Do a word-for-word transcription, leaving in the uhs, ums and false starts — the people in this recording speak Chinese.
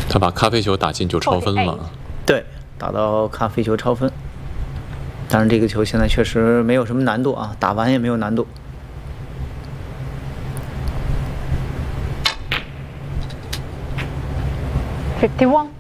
他把咖啡球打进就超分了。 对，打到咖啡球超分。当然，这个球现在确实没有什么难度啊，打完也没有难度。 fifty-one。